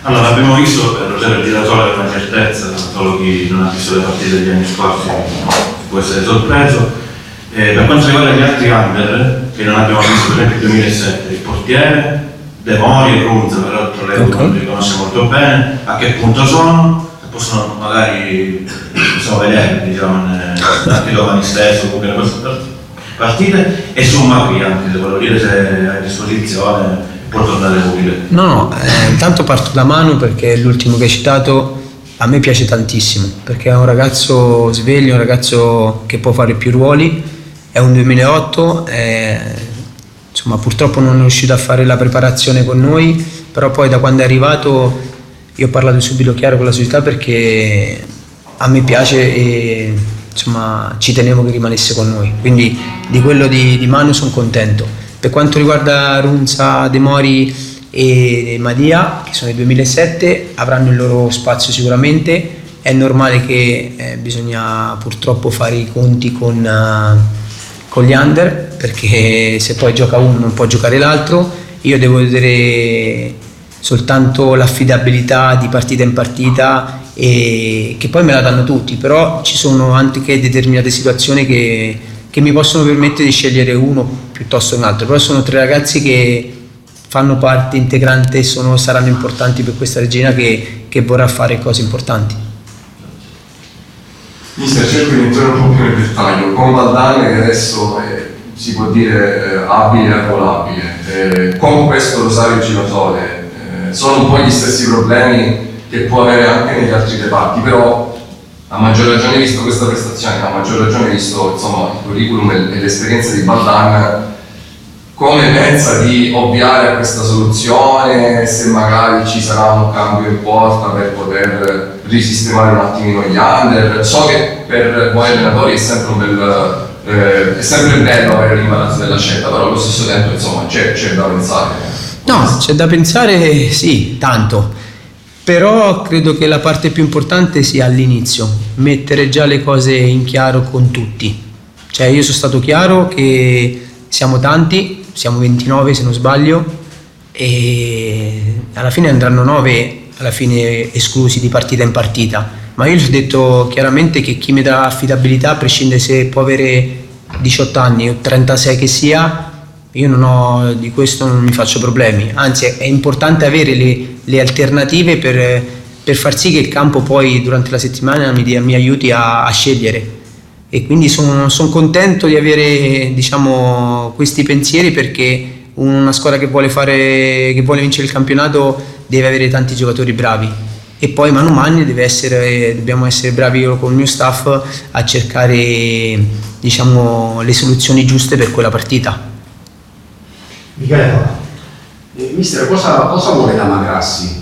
Allora, abbiamo visto per Rosario Girasole per una certezza, solo chi non ha visto le partite degli anni scorsi può essere sorpreso. Per quanto riguarda gli altri under che non abbiamo visto, per esempio il 2007, il portiere, De Mori e Runza, peraltro lei li conosce molto bene, a che punto sono, se possono magari possiamo vedere, diciamo, anche i giovani stessi, comunque queste partite, e su Magri anche, se volevo dire, se è a disposizione può tornare utile. No, intanto parto da Manu perché l'ultimo che hai citato a me piace tantissimo, perché è un ragazzo sveglio, un ragazzo che può fare più ruoli, è un 2008, insomma purtroppo non è riuscito a fare la preparazione con noi, però poi da quando è arrivato io ho parlato subito chiaro con la società perché a me piace e insomma ci tenevo che rimanesse con noi, quindi di quello di Manu sono contento. Per quanto riguarda Runza, De Mori e Madia, che sono i 2007, avranno il loro spazio sicuramente. È normale che bisogna purtroppo fare i conti con gli under, perché se poi gioca uno non può giocare l'altro. Io devo vedere soltanto l'affidabilità di partita in partita, e che poi me la danno tutti, però ci sono anche determinate situazioni che mi possono permettere di scegliere uno piuttosto che un altro, però sono tre ragazzi che fanno parte integrante e saranno importanti per questa regina che vorrà fare cose importanti. Mister, cerco di entrare un po' più nel dettaglio. Con Valdane che adesso si può dire abile e arruolabile, con questo Rosario Girasole sono un po' gli stessi problemi che può avere anche negli altri reparti, però a maggior ragione visto questa prestazione, a maggior ragione visto insomma il curriculum e l'esperienza di Baldan, come pensa di ovviare a questa soluzione, se magari ci sarà un cambio in porta per poter risistemare un attimino gli under? So che per voi allenatori è sempre bello avere l'imbarazzo della scelta, però allo stesso tempo insomma c'è da pensare. No, c'è da pensare, sì, tanto. Però credo che la parte più importante sia all'inizio, mettere già le cose in chiaro con tutti. Cioè io sono stato chiaro che siamo tanti, siamo 29 se non sbaglio, e alla fine andranno 9 alla fine esclusi di partita in partita, ma io gli ho detto chiaramente che chi mi dà affidabilità, a prescindere se può avere 18 anni o 36 che sia, io di questo non mi faccio problemi, anzi è importante avere le alternative per far sì che il campo poi durante la settimana mi aiuti a scegliere, e quindi sono contento di avere, diciamo, questi pensieri, perché una squadra che vuole vincere il campionato deve avere tanti giocatori bravi, e poi mano a mano dobbiamo essere bravi io con il mio staff a cercare, diciamo, le soluzioni giuste per quella partita. Michele, mister, cosa vuole da Magrassi?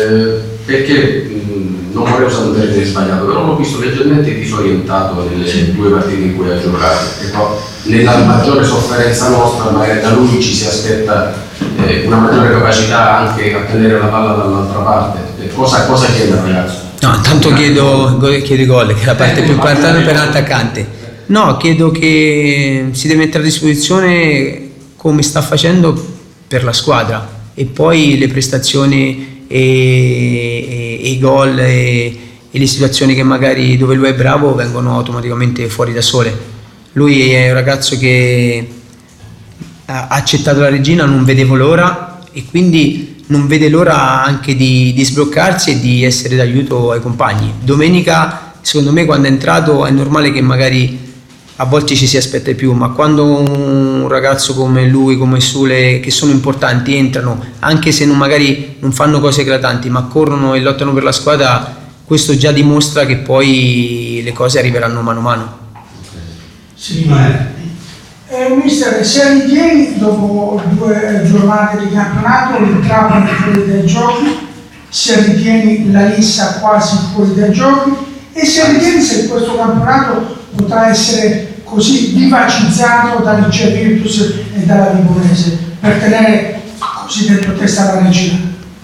Perché non vorrei usare un termine sbagliato, però l'ho visto leggermente disorientato nelle due partite in cui ha giocato, però nella maggiore sofferenza nostra magari da lui ci si aspetta una maggiore capacità anche a tenere la palla dall'altra parte. Cosa chiede al ragazzo? No, intanto chiedo i gol, che è la parte più importante per l'attaccante. No, chiedo che si deve mettere a disposizione come sta facendo per la squadra, e poi le prestazioni e i gol e le situazioni che magari dove lui è bravo vengono automaticamente fuori da sole. Lui è un ragazzo che ha accettato la regina, non vedevo l'ora, e quindi non vede l'ora anche di sbloccarsi e di essere d'aiuto ai compagni. Domenica, secondo me, quando è entrato è normale che magari a volte ci si aspetta di più, ma quando un ragazzo come lui, come Sule, che sono importanti, entrano, anche se magari non fanno cose eclatanti, ma corrono e lottano per la squadra, questo già dimostra che poi le cose arriveranno mano a mano. Sì, mister, se ritieni dopo 2 giornate di campionato il Trapani fuori dai giochi, se ritieni la Lissa quasi fuori dai giochi, e se ritieni se questo campionato potrà essere così vivacizzato da Licea Virtus e dalla Vibonese per tenere così dentro testa la regina?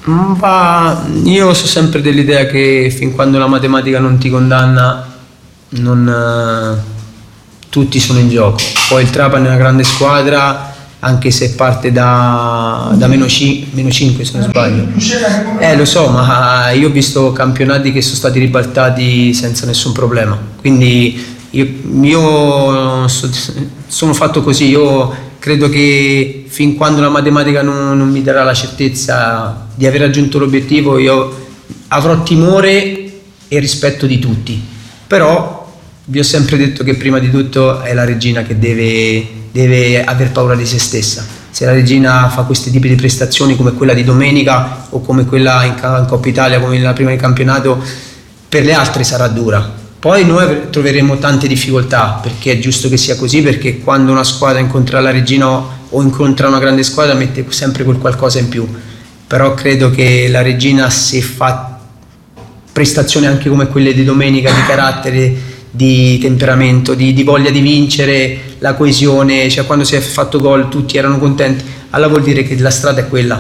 Io sono sempre dell'idea che fin quando la matematica non ti condanna, tutti sono in gioco. Poi il Trapani è una grande squadra, anche se parte da meno 5 se non sbaglio. Lo so, ma io ho visto campionati che sono stati ribaltati senza nessun problema, quindi io sono fatto così. Io credo che fin quando la matematica non mi darà la certezza di aver raggiunto l'obiettivo, io avrò timore e rispetto di tutti, però vi ho sempre detto che prima di tutto è la regina che deve aver paura di se stessa. Se la regina fa questi tipi di prestazioni come quella di domenica o come quella in Coppa Italia, come la prima di campionato, per le altre sarà dura. Poi noi troveremo tante difficoltà, perché è giusto che sia così, perché quando una squadra incontra la regina o incontra una grande squadra mette sempre quel qualcosa in più, però credo che la regina, se fa prestazioni anche come quelle di domenica, di carattere, di temperamento, di voglia di vincere, la coesione, cioè quando si è fatto gol tutti erano contenti, allora vuol dire che la strada è quella.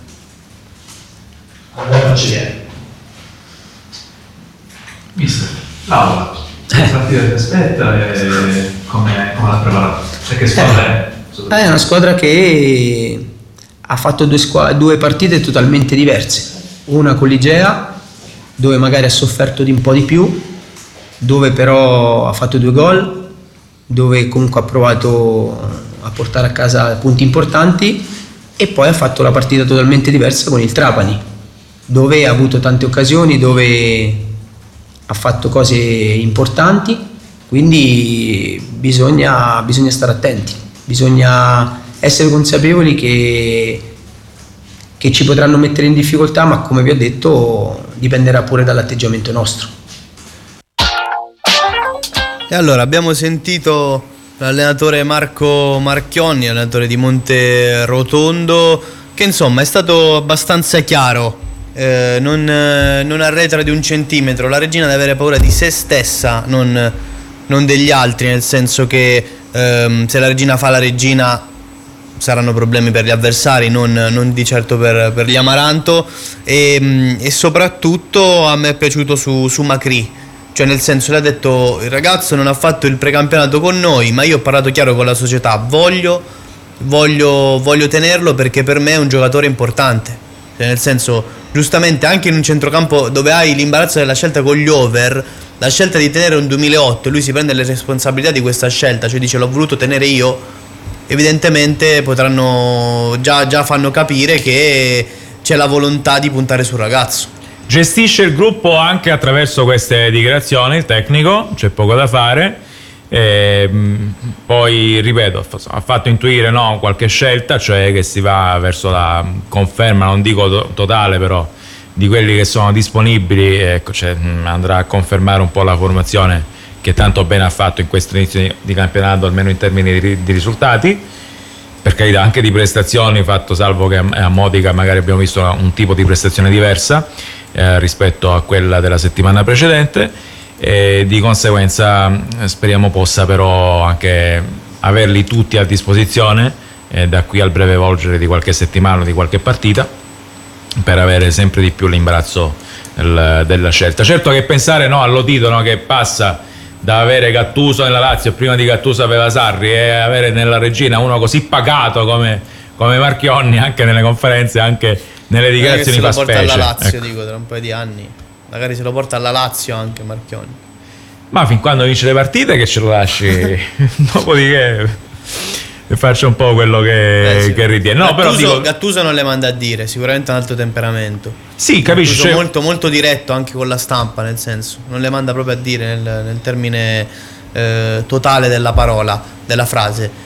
Allora ci viene. Mister, Laura, la partita che aspetta e come l'ha preparata? Perché squadra è? È una squadra che ha fatto due partite totalmente diverse, una con l'Igea dove magari ha sofferto di un po' di più, dove però ha fatto 2 gol, dove comunque ha provato a portare a casa punti importanti, e poi ha fatto la partita totalmente diversa con il Trapani, dove ha avuto tante occasioni, dove ha fatto cose importanti, quindi bisogna stare attenti, bisogna essere consapevoli che ci potranno mettere in difficoltà, ma come vi ho detto dipenderà pure dall'atteggiamento nostro. E allora abbiamo sentito l'allenatore Marco Marchionni, allenatore di Monterotondo, che insomma è stato abbastanza chiaro, non arretra di un centimetro. La regina deve avere paura di se stessa, non degli altri, nel senso che se la regina fa la regina saranno problemi per gli avversari, non di certo per gli Amaranto, e soprattutto a me è piaciuto su Macri. Cioè, nel senso, le ha detto: il ragazzo non ha fatto il precampionato con noi, ma io ho parlato chiaro con la società, voglio tenerlo perché per me è un giocatore importante. Cioè, nel senso, giustamente anche in un centrocampo dove hai l'imbarazzo della scelta con gli over, la scelta di tenere un 2008, lui si prende le responsabilità di questa scelta, cioè dice: l'ho voluto tenere io. Evidentemente potranno già fanno capire che c'è la volontà di puntare sul ragazzo. Gestisce il gruppo anche attraverso queste dichiarazioni, il tecnico, c'è poco da fare. Poi ripeto, ha fatto intuire qualche scelta, cioè che si va verso la conferma, non dico totale, però di quelli che sono disponibili, ecco, cioè, andrà a confermare un po' la formazione che tanto bene ha fatto in questo inizio di campionato, almeno in termini di risultati, per carità anche di prestazioni, fatto salvo che a Modica magari abbiamo visto un tipo di prestazione diversa rispetto a quella della settimana precedente, e di conseguenza speriamo possa però anche averli tutti a disposizione da qui al breve volgere di qualche settimana o di qualche partita, per avere sempre di più l'imbarazzo della scelta. Certo che pensare all'Otito, che passa da avere Gattuso nella Lazio, prima di Gattuso aveva Sarri, e avere nella regina uno così pagato come Marchionni, anche nelle conferenze, anche nelle dichiarazioni, fa specie. Se lo porta alla Lazio, ecco. Dico, tra un paio di anni magari se lo porta alla Lazio anche Marchionni, ma fin quando vince le partite che ce lo lasci dopodiché faccia un po' quello che ritiene. Gattuso non le manda a dire, sicuramente ha un altro temperamento. Sì, capisci, cioè, molto, molto diretto anche con la stampa, nel senso non le manda proprio a dire nel termine totale della parola, della frase.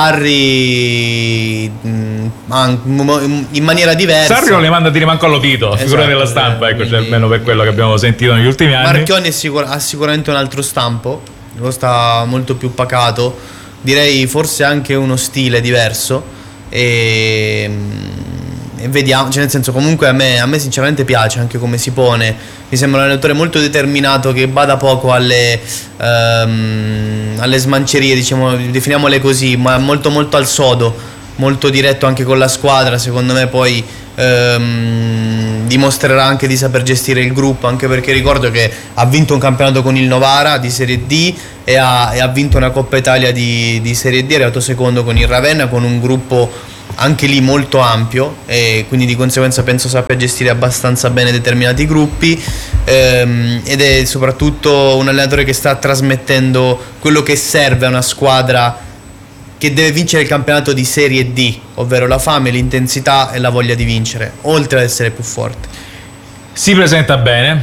Sarri in maniera diversa. Sarri non le manda a dire manco all'Otito, figura della stampa, ecco, cioè, almeno per quello che abbiamo sentito negli ultimi anni. Marchionni ha sicuramente un altro stampo, lo sta molto più pacato, direi forse anche uno stile diverso, e vediamo, cioè nel senso, comunque a me sinceramente piace anche come si pone, mi sembra un allenatore molto determinato, che bada poco alle smancerie, diciamo, definiamole così, ma molto molto al sodo, molto diretto anche con la squadra. Secondo me poi dimostrerà anche di saper gestire il gruppo, anche perché ricordo che ha vinto un campionato con il Novara di Serie D e ha vinto una Coppa Italia di Serie D, è arrivato secondo con il Ravenna, con un gruppo anche lì molto ampio, e quindi di conseguenza penso sappia gestire abbastanza bene determinati gruppi, ed è soprattutto un allenatore che sta trasmettendo quello che serve a una squadra che deve vincere il campionato di Serie D, ovvero la fame, l'intensità e la voglia di vincere, oltre ad essere più forte. Si presenta bene,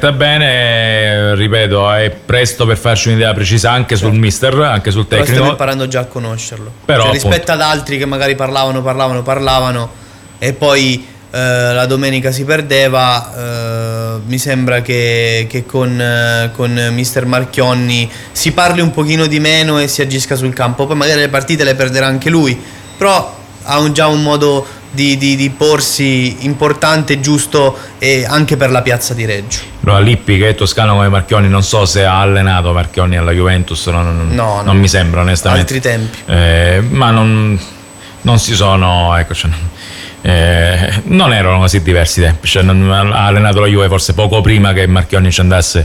ripeto, è presto per farci un'idea precisa anche sul mister, anche sul Però tecnico. stiamo imparando già a conoscerlo. Però, Cioè, rispetto ad altri che magari parlavano e poi la domenica si perdeva, mi sembra che con mister Marchionni si parli un pochino di meno e si agisca sul campo. Poi magari le partite le perderà anche lui, però ha già un modo di porsi importante e giusto, e anche per la piazza di Reggio. Allora, Lippi, che è toscano come Marchionni, non so se ha allenato Marchionni alla Juventus, No. non mi sembra onestamente. Altri tempi. Ma non si sono, ecco, cioè, non erano così diversi tempi, cioè, ha allenato la Juve forse poco prima che Marchionni ci andasse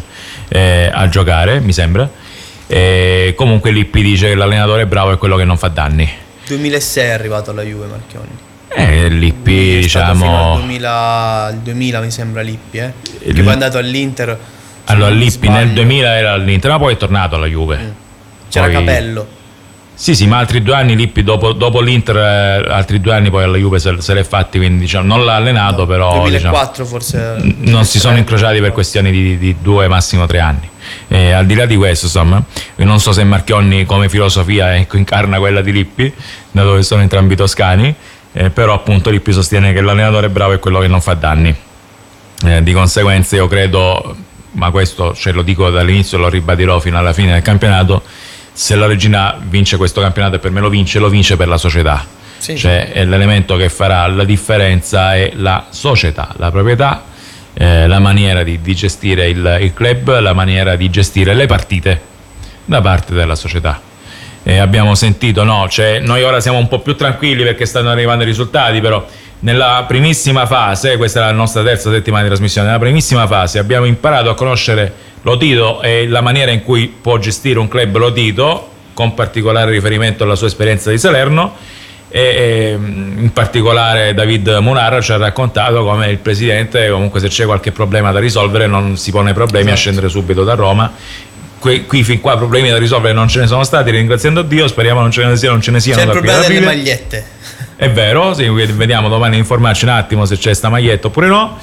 a giocare, mi sembra. Comunque Lippi dice che l'allenatore è bravo, è quello che non fa danni. 2006 è arrivato alla Juve Marchionni. Lippi, È stato diciamo, fino al 2000 mi sembra Lippi, che Lì- poi è andato all'Inter. allora se non Lippi nel sbaglio. 2000 era all'Inter, ma poi è tornato alla Juve. C'era Poi- Capello. Sì, ma altri 2 anni Lippi dopo l'Inter, altri 2 anni poi alla Juve se l'è fatti, quindi diciamo, non l'ha allenato, però 2004 forse. non si sono incrociati per questioni di 2, massimo 3 anni. Al di là di questo, insomma, io non so se Marchionni come filosofia incarna quella di Lippi, da dove sono entrambi toscani, però appunto Lippi sostiene che l'allenatore bravo è quello che non fa danni. Di conseguenza io credo, ma questo ce lo dico dall'inizio e lo ribadirò fino alla fine del campionato, se la Regina vince questo campionato, e per me lo vince per la società. Sì. Cioè è l'elemento che farà la differenza, è la società, la proprietà, la maniera di gestire il club, la maniera di gestire le partite da parte della società. Abbiamo sentito, cioè, noi ora siamo un po' più tranquilli perché stanno arrivando i risultati, però nella primissima fase, questa è la nostra terza settimana di trasmissione, nella primissima fase abbiamo imparato a conoscere Lotito e la maniera in cui può gestire un club Lotito, con particolare riferimento alla sua esperienza di Salerno, e in particolare David Munar ci ha raccontato come il presidente, comunque se c'è qualche problema da risolvere non si pone problemi a scendere subito da Roma. Qui fin qua problemi da risolvere non ce ne sono stati, ringraziando Dio, speriamo non ce ne siano C'è il da qui problema ad delle aprile. magliette. È vero, sì, vediamo domani informarci un attimo se c'è sta maglietta oppure no,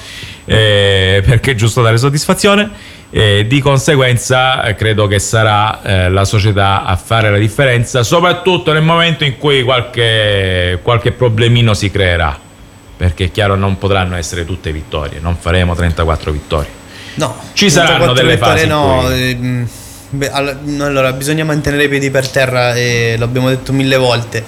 perché è giusto dare soddisfazione. Di conseguenza credo che sarà la società a fare la differenza, soprattutto nel momento in cui qualche problemino si creerà, perché è chiaro non potranno essere tutte vittorie, non faremo 34 vittorie. No, Ci saranno 34 delle fasi vittorie in no. Allora, bisogna mantenere i piedi per terra, e l'abbiamo detto 1000 volte.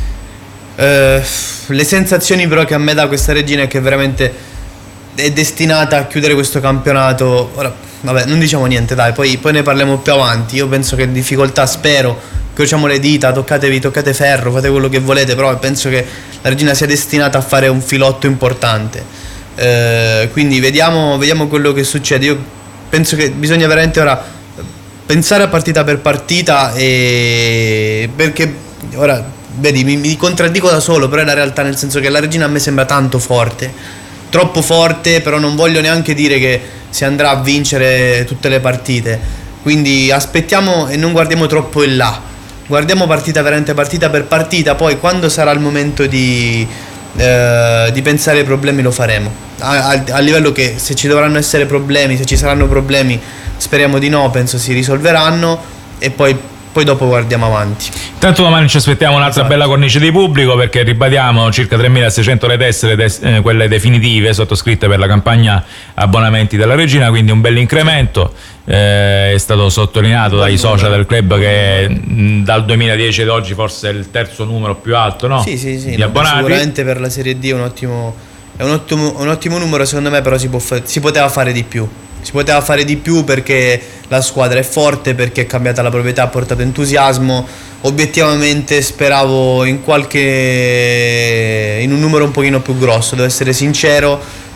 Le sensazioni però che a me dà questa Regina è che veramente è destinata a chiudere questo campionato. Ora, vabbè, non diciamo niente, dai, poi ne parliamo più avanti. Io penso che difficoltà, spero, crociamo le dita, toccate ferro, fate quello che volete, però penso che la Regina sia destinata a fare un filotto importante. Quindi vediamo quello che succede. Io penso che bisogna veramente ora pensare a partita per partita, perché ora vedi mi contraddico da solo, però è la realtà, nel senso che la Regina a me sembra tanto forte, troppo forte, però non voglio neanche dire che si andrà a vincere tutte le partite, quindi aspettiamo e non guardiamo troppo in là, guardiamo veramente partita per partita, poi quando sarà il momento di pensare ai problemi lo faremo, a livello che se ci dovranno essere problemi, se ci saranno problemi, speriamo di no, penso si risolveranno, e poi dopo guardiamo avanti. Tanto domani ci aspettiamo un'altra bella cornice di pubblico, perché ribadiamo circa 3.600 le tessere, quelle definitive sottoscritte per la campagna abbonamenti della Regina, quindi un bel incremento. È stato sottolineato dai social del club che dal 2010 ad oggi forse è il terzo numero più alto, no? Sì, di abbonati. sicuramente per la Serie D è un ottimo numero, secondo me, però si poteva fare di più. Si poteva fare di più perché la squadra è forte, perché è cambiata la proprietà, ha portato entusiasmo. Obiettivamente speravo in un numero un pochino più grosso, devo essere sincero.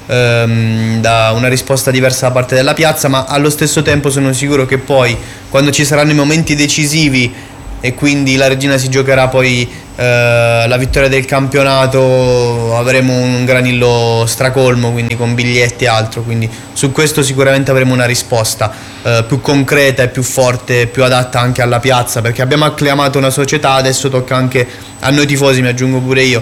da una risposta diversa da parte della piazza, ma allo stesso tempo sono sicuro che poi quando ci saranno i momenti decisivi e quindi la Regina si giocherà poi la vittoria del campionato, avremo un granillo stracolmo, quindi con biglietti e altro, quindi su questo sicuramente avremo una risposta più concreta e più forte, più adatta anche alla piazza, perché abbiamo acclamato una società, adesso tocca anche a noi tifosi, mi aggiungo pure io,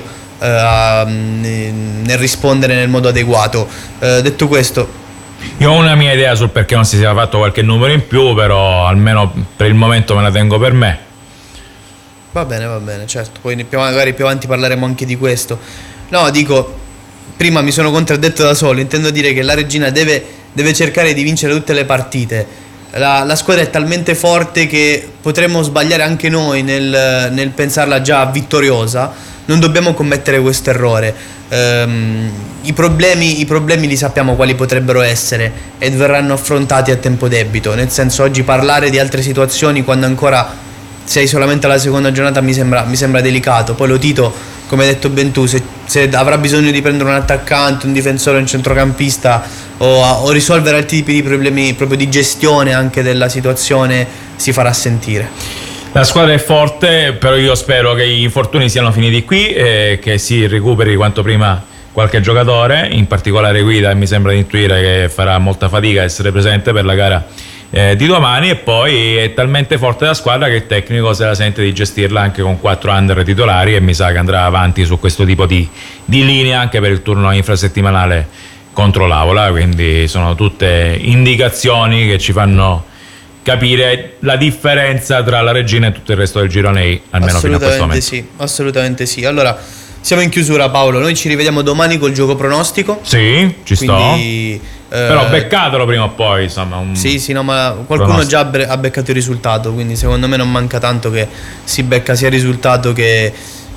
nel rispondere nel modo adeguato. Detto questo, io ho una mia idea sul perché non si sia fatto qualche numero in più, però almeno per il momento me la tengo per me. va bene, certo, poi magari più avanti parleremo anche di questo. No, dico, prima mi sono contraddetto da solo, intendo dire che la Regina deve cercare di vincere tutte le partite. La squadra è talmente forte che potremmo sbagliare anche noi nel pensarla già vittoriosa, non dobbiamo commettere questo errore. I problemi li sappiamo quali potrebbero essere e verranno affrontati a tempo debito, nel senso, oggi parlare di altre situazioni quando ancora sei solamente alla seconda giornata mi sembra delicato. Poi lo Tito, come hai detto ben tu, se avrà bisogno di prendere un attaccante, un difensore, un centrocampista o risolvere altri tipi di problemi proprio di gestione anche della situazione, si farà sentire. La squadra è forte, però io spero che gli infortuni siano finiti qui e che si recuperi quanto prima qualche giocatore, in particolare Guida, e mi sembra di intuire che farà molta fatica a essere presente per la gara di domani, e poi è talmente forte la squadra che il tecnico se la sente di gestirla anche con 4 under titolari, e mi sa che andrà avanti su questo tipo di linea anche per il turno infrasettimanale contro l'Avola, quindi sono tutte indicazioni che ci fanno capire la differenza tra la Regina e tutto il resto del girone, almeno fino a questo momento. Assolutamente sì. Allora, siamo in chiusura, Paolo, noi ci rivediamo domani col gioco pronostico. Sì, ci quindi, sto. Però beccatelo prima o poi, insomma. Sì, no, ma qualcuno già ha beccato il risultato, quindi secondo me non manca tanto che si becca sia il risultato che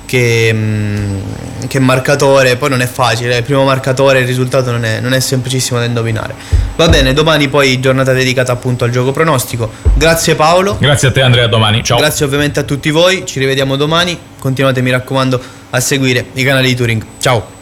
marcatore. Poi non è facile, il primo marcatore, il risultato non è semplicissimo da indovinare. Va bene, domani poi giornata dedicata appunto al gioco pronostico. Grazie Paolo. Grazie a te Andrea, domani, ciao. Grazie ovviamente a tutti voi, ci rivediamo domani, continuate, mi raccomando, a seguire i canali di Touring. Ciao.